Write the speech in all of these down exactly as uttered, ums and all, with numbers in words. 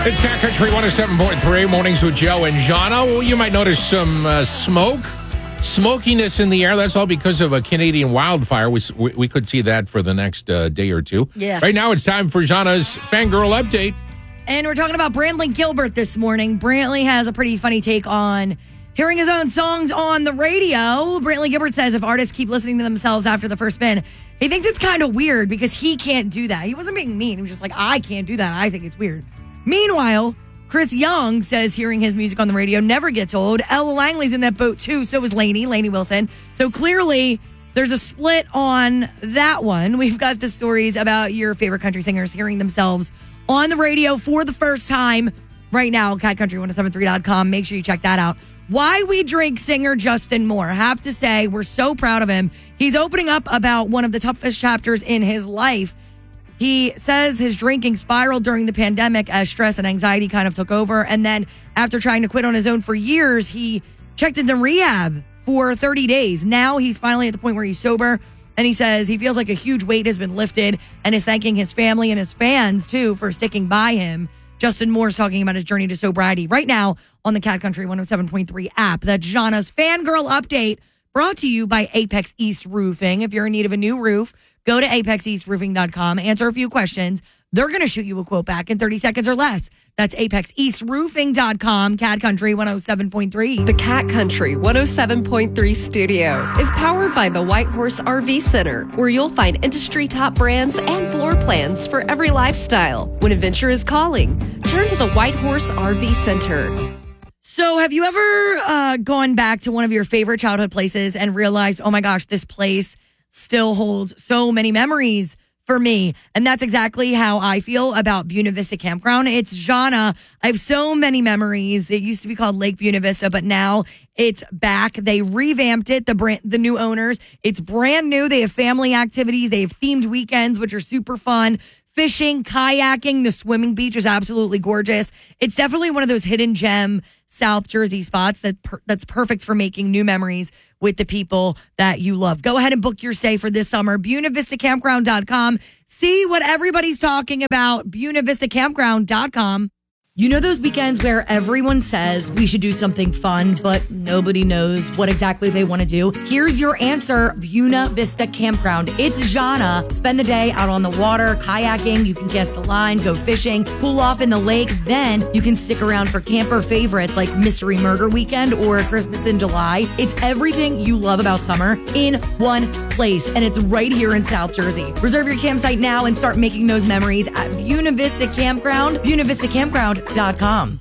It's Cat Country one oh seven point three, Mornings with Joe and Jana. Well, you might notice some uh, smoke, smokiness in the air. That's all because of a Canadian wildfire. We, we, we could see that for the next uh, day or two. Yeah. Right now, it's time for Jana's Fangirl Update. And we're talking about Brantley Gilbert this morning. Brantley has a pretty funny take on hearing his own songs on the radio. Brantley Gilbert says if artists keep listening to themselves after the first spin, he thinks it's kind of weird because he can't do that. He wasn't being mean. He was just like, I can't do that. I think it's weird. Meanwhile, Chris Young says hearing his music on the radio never gets old. Ella Langley's in that boat too. So is Lainey, Lainey Wilson. So clearly there's a split on that one. We've got the stories about your favorite country singers hearing themselves on the radio for the first time right now. cat country one oh seven three dot com. Make sure you check that out. Why We Drink singer Justin Moore. Have to say, we're so proud of him. He's opening up about one of the toughest chapters in his life. He says his drinking spiraled during the pandemic as stress and anxiety kind of took over. And then after trying to quit on his own for years, he checked into rehab for thirty days. Now he's finally at the point where he's sober. And he says he feels like a huge weight has been lifted and is thanking his family and his fans, too, for sticking by him. Justin Moore's talking about his journey to sobriety right now on the Cat Country one oh seven point three app. That's Jana's Fangirl Update, brought to you by Apex East Roofing. If you're in need of a new roof, go to apex east roofing dot com, answer a few questions. They're going to shoot you a quote back in thirty seconds or less. That's apex east roofing dot com, Cat Country one oh seven point three. The Cat Country one oh seven point three studio is powered by the White Horse R V Center, where you'll find industry top brands and floor plans for every lifestyle. When adventure is calling, turn to the White Horse R V Center. So have you ever uh, gone back to one of your favorite childhood places and realized, oh my gosh, this place still holds so many memories for me? And that's exactly how I feel about Buena Vista Campground. It's Jana. I have so many memories. It used to be called Lake Buena Vista, but now it's back. They revamped it, the brand, the new owners. It's brand new. They have family activities. They have themed weekends, which are super fun. Fishing, kayaking, the swimming beach is absolutely gorgeous. It's definitely one of those hidden gem South Jersey spots that per- that's perfect for making new memories with the people that you love. Go ahead and book your stay for this summer. Buena Vista Campground dot com. See what everybody's talking about. Buena Vista Campground dot com. You know those weekends where everyone says we should do something fun, but nobody knows what exactly they want to do? Here's your answer, Buena Vista Campground. It's Jana. Spend the day out on the water, kayaking. You can cast the line, go fishing, cool off in the lake. Then you can stick around for camper favorites like Mystery Murder Weekend or Christmas in July. It's everything you love about summer in one place, and it's right here in South Jersey. Reserve your campsite now and start making those memories at Buena Vista Campground, Buena Vista Campground dot com.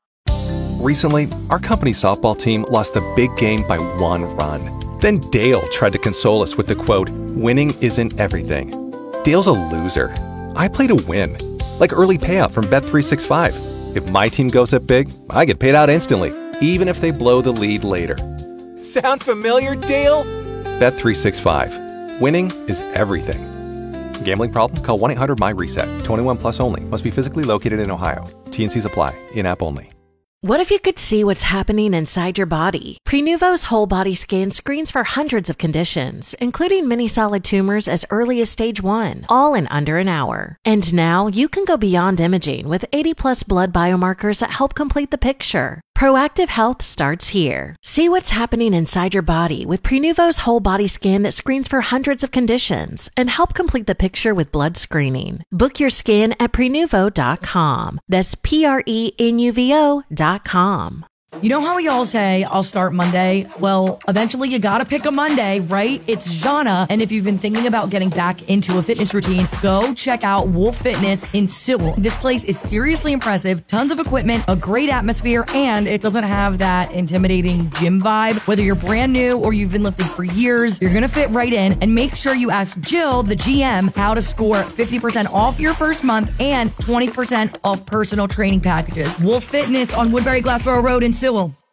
Recently, our company softball team lost the big game by one run. Then Dale tried to console us with the quote, "Winning isn't everything." Dale's a loser. I play to win. Like early payout from Bet three sixty-five. If my team goes up big, I get paid out instantly, even if they blow the lead later. Sound familiar, Dale? Bet three sixty-five. Winning is everything. Gambling problem? Call one eight hundred my reset. twenty-one plus only. Must be physically located in Ohio. T and Cs apply. In-app only. What if you could see what's happening inside your body? Prenuvo's whole body scan screens for hundreds of conditions, including many solid tumors as early as stage one, all in under an hour. And now you can go beyond imaging with eighty plus blood biomarkers that help complete the picture. Proactive health starts here. See what's happening inside your body with Prenuvo's whole body scan that screens for hundreds of conditions and help complete the picture with blood screening. Book your scan at prenuvo dot com. That's P R E N U V O dot com. You know how we all say, I'll start Monday? Well, eventually you gotta pick a Monday, right? It's Jana. And if you've been thinking about getting back into a fitness routine, go check out Wolf Fitness in Sewell. This place is seriously impressive. Tons of equipment, a great atmosphere, and it doesn't have that intimidating gym vibe. Whether you're brand new or you've been lifting for years, you're gonna fit right in. And make sure you ask Jill, the G M, how to score fifty percent off your first month and twenty percent off personal training packages. Wolf Fitness on Woodbury Glassboro Road in Sewell.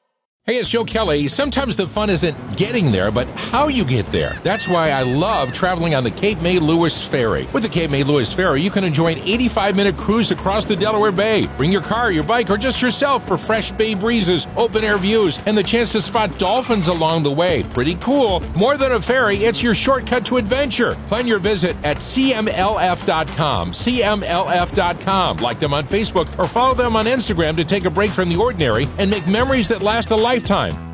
Hey, it's Joe Kelly. Sometimes the fun isn't getting there, but how you get there. That's why I love traveling on the Cape May Lewis Ferry. With the Cape May Lewis Ferry, you can enjoy an eighty-five minute cruise across the Delaware Bay. Bring your car, your bike, or just yourself for fresh bay breezes, open-air views, and the chance to spot dolphins along the way. Pretty cool. More than a ferry, it's your shortcut to adventure. Plan your visit at C M L F dot com. C M L F dot com. Like them on Facebook or follow them on Instagram to take a break from the ordinary and make memories that last a lifetime.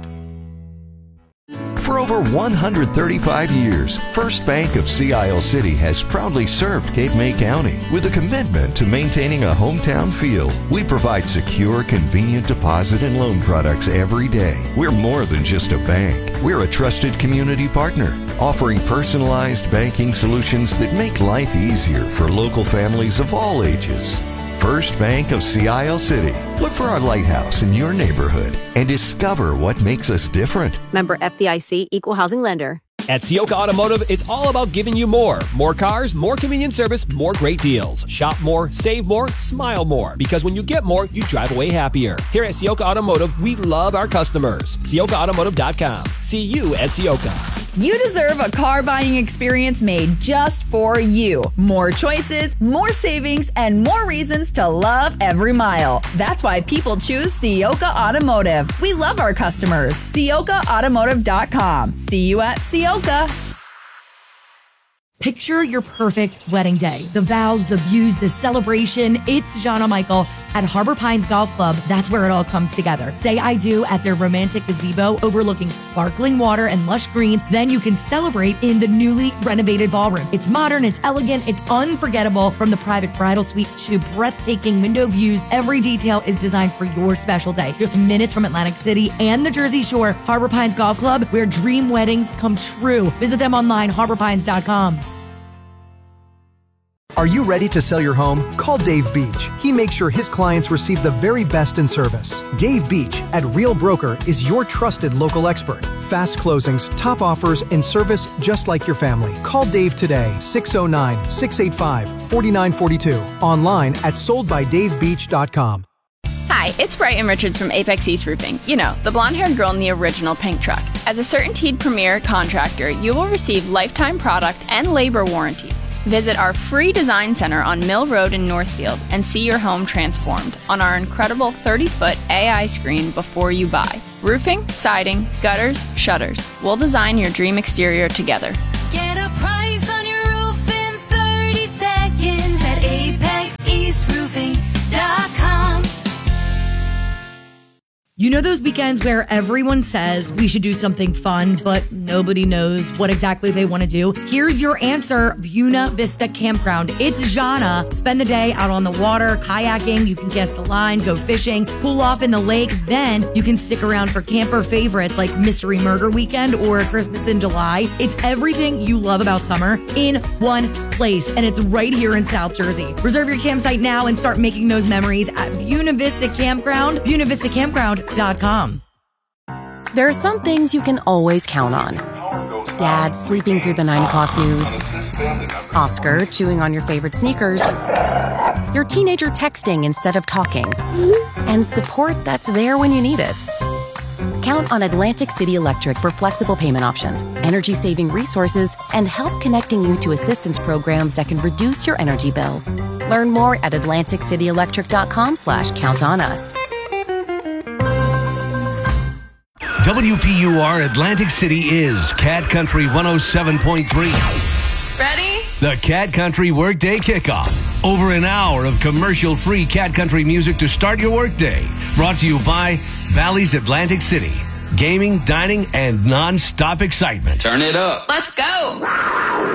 For over one hundred thirty-five years, First Bank of Sea Isle City has proudly served Cape May County with a commitment to maintaining a hometown feel. We provide secure, convenient deposit and loan products every day. We're more than just a bank. We're a trusted community partner, offering personalized banking solutions that make life easier for local families of all ages. First Bank of Sea Isle City. Look for our lighthouse in your neighborhood and discover what makes us different. Member F D I C, Equal Housing Lender. At Sioka Automotive, it's all about giving you more. More cars, more convenient service, more great deals. Shop more, save more, smile more. Because when you get more, you drive away happier. Here at Sioka Automotive, we love our customers. Sioka Automotive dot com. See you at Sioka. You deserve a car buying experience made just for you. More choices, more savings, and more reasons to love every mile. That's why people choose Sioka Automotive. We love our customers. Sioka Automotive dot com. See you at Sioka. Picture your perfect wedding day. The vows, the views, the celebration. It's Jana Michael at Harbor Pines Golf Club. That's where it all comes together. Say I do at their romantic gazebo overlooking sparkling water and lush greens. Then you can celebrate in the newly renovated ballroom. It's modern, it's elegant, it's unforgettable. From the private bridal suite to breathtaking window views, every detail is designed for your special day. Just minutes from Atlantic City and the Jersey Shore, Harbor Pines Golf Club, where dream weddings come true. Visit them online, harbor pines dot com. Are you ready to sell your home? Call Dave Beach. He makes sure his clients receive the very best in service. Dave Beach at Real Broker is your trusted local expert. Fast closings, top offers, and service just like your family. Call Dave today, six oh nine, six eight five, four nine four two. Online at sold by dave beach dot com. Hi, it's Brighton Richards from Apex East Roofing. You know, the blonde-haired girl in the original pink truck. As a CertainTeed Premier contractor, you will receive lifetime product and labor warranties. Visit our free design center on Mill Road in Northfield and see your home transformed on our incredible thirty foot A I screen before you buy. Roofing, siding, gutters, shutters. We'll design your dream exterior together. Get a price on your roof in thirty seconds at apex east roofing dot com. You know those weekends where everyone says we should do something fun, but nobody knows what exactly they want to do? Here's your answer, Buena Vista Campground. It's Jana. Spend the day out on the water, kayaking. You can cast the line, go fishing, cool off in the lake. Then you can stick around for camper favorites like Mystery Murder Weekend or Christmas in July. It's everything you love about summer in one place, and it's right here in South Jersey. Reserve your campsite now and start making those memories at Buena Vista Campground, buena vista campground dot com. There are some things you can always count on. Dad sleeping through the nine o'clock news. Oscar chewing on your favorite sneakers. Your teenager texting instead of talking. And support that's there when you need it. Count on Atlantic City Electric for flexible payment options, energy-saving resources, and help connecting you to assistance programs that can reduce your energy bill. Learn more at atlantic city electric dot com slash count on us. W P U R Atlantic City is Cat Country one oh seven point three. Ready? The Cat Country Workday Kickoff. Over an hour of commercial-free Cat Country music to start your workday. Brought to you by Valley's Atlantic City. Gaming, dining, and non-stop excitement. Turn it up. Let's go.